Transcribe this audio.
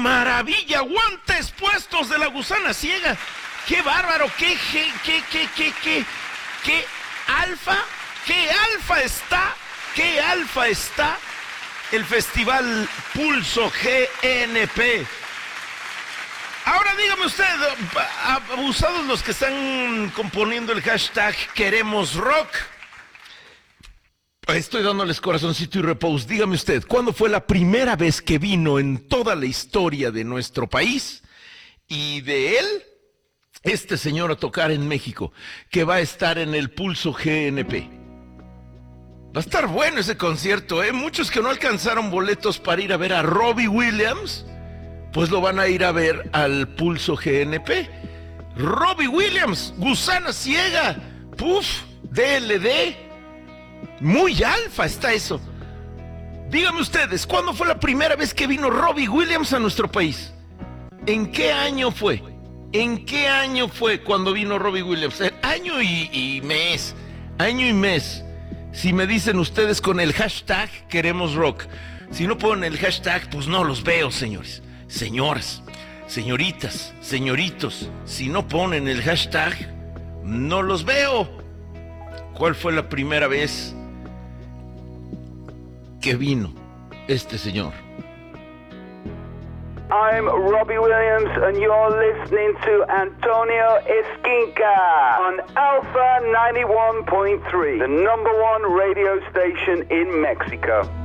maravilla, guantes puestos de la gusana ciega. ¡Qué bárbaro! ¡Qué alfa! ¡Qué alfa está! ¡Qué alfa está el Festival Pulso GNP! Ahora dígame usted, abusados los que están componiendo el hashtag Queremos Rock. Estoy dándoles corazoncito y repost. Dígame usted, ¿cuándo fue la primera vez que vino en toda la historia de nuestro país y de él, este señor, a tocar en México, que va a estar en el Pulso GNP? Va a estar bueno ese concierto, ¿eh? Muchos que no alcanzaron boletos para ir a ver a Robbie Williams, pues lo van a ir a ver al Pulso GNP. Robbie Williams, gusana ciega, puf, DLD. Muy alfa está eso. Díganme ustedes, ¿cuándo fue la primera vez que vino Robbie Williams a nuestro país? ¿En qué año fue? ¿En qué año fue cuando vino Robbie Williams? Año y mes. Año y mes. Si me dicen ustedes con el hashtag Queremos Rock. Si no ponen el hashtag, pues no los veo, señores. Señoras, señoritas, señoritos. Si no ponen el hashtag, no los veo. ¿Cuál fue la primera vez que vino este señor? I'm Robbie Williams and you're listening to Antonio Esquinca on Alpha 91.3, the #1 radio station in Mexico.